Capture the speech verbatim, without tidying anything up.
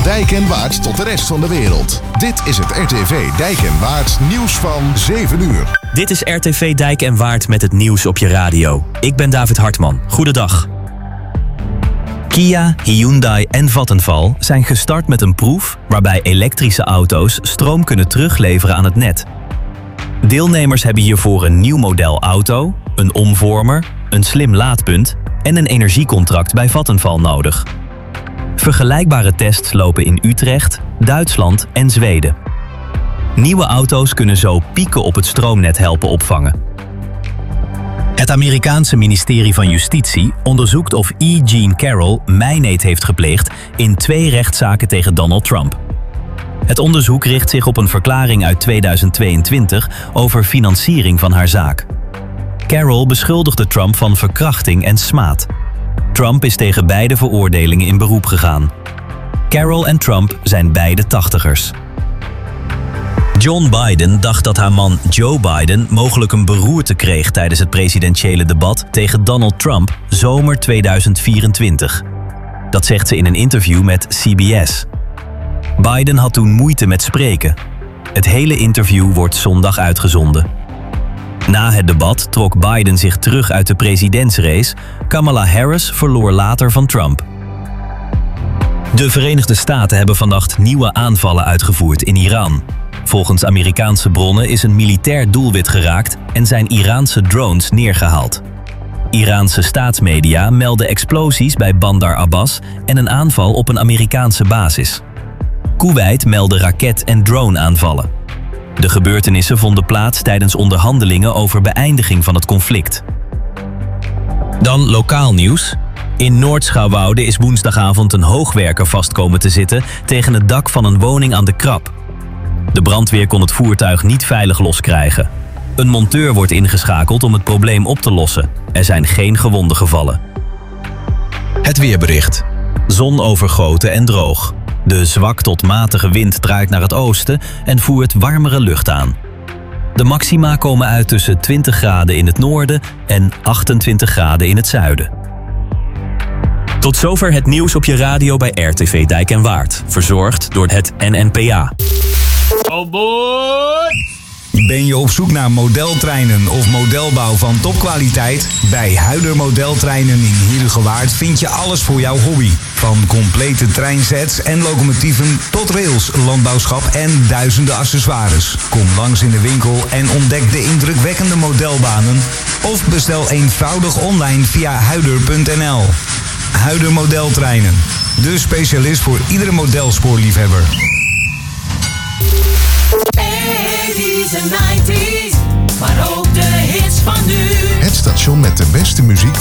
Dijk en Waard tot de rest van de wereld. Dit is het R T V Dijk en Waard nieuws van zeven uur. Dit is R T V Dijk en Waard met het nieuws op je radio. Ik ben David Hartman. Goedendag. Kia, Hyundai en Vattenfall zijn gestart met een proef waarbij elektrische auto's stroom kunnen terugleveren aan het net. Deelnemers hebben hiervoor een nieuw model auto, een omvormer, een slim laadpunt en een energiecontract bij Vattenfall nodig. Vergelijkbare tests lopen in Utrecht, Duitsland en Zweden. Nieuwe auto's kunnen zo pieken op het stroomnet helpen opvangen. Het Amerikaanse ministerie van Justitie onderzoekt of E. Jean Carroll mijneed heeft gepleegd in twee rechtszaken tegen Donald Trump. Het onderzoek richt zich op een verklaring uit tweeduizend tweeëntwintig over financiering van haar zaak. Carroll beschuldigde Trump van verkrachting en smaad. Trump is tegen beide veroordelingen in beroep gegaan. Carroll en Trump zijn beide tachtigers. John Biden dacht dat haar man Joe Biden mogelijk een beroerte kreeg tijdens het presidentiële debat tegen Donald Trump zomer tweeduizend vierentwintig. Dat zegt ze in een interview met C B S. Biden had toen moeite met spreken. Het hele interview wordt zondag uitgezonden. Na het debat trok Biden zich terug uit de presidentsrace. Kamala Harris verloor later van Trump. De Verenigde Staten hebben vannacht nieuwe aanvallen uitgevoerd in Iran. Volgens Amerikaanse bronnen is een militair doelwit geraakt en zijn Iraanse drones neergehaald. Iraanse staatsmedia melden explosies bij Bandar Abbas en een aanval op een Amerikaanse basis. Kuwait meldde raket- en drone-aanvallen. De gebeurtenissen vonden plaats tijdens onderhandelingen over beëindiging van het conflict. Dan lokaal nieuws. In Noord-Schouwwoude is woensdagavond een hoogwerker vast komen te zitten tegen het dak van een woning aan de Krap. De brandweer kon het voertuig niet veilig loskrijgen. Een monteur wordt ingeschakeld om het probleem op te lossen. Er zijn geen gewonden gevallen. Het weerbericht. Zon overgoten en droog. De zwak tot matige wind draait naar het oosten en voert warmere lucht aan. De maxima komen uit tussen twintig graden in het noorden en achtentwintig graden in het zuiden. Tot zover het nieuws op je radio bij R T V Dijk en Waard. Verzorgd door het N N P A. Oh boy! Ben je op zoek naar modeltreinen of modelbouw van topkwaliteit? Bij Huider Modeltreinen in Heerhugowaard vind je alles voor jouw hobby. Van complete treinsets en locomotieven tot rails, landbouwschap en duizenden accessoires. Kom langs in de winkel en ontdek de indrukwekkende modelbanen. Of bestel eenvoudig online via huider punt n l. Huider Modeltreinen. De specialist voor iedere modelspoorliefhebber. eighties en nineties, maar ook de hits van nu. Het station met de beste muziek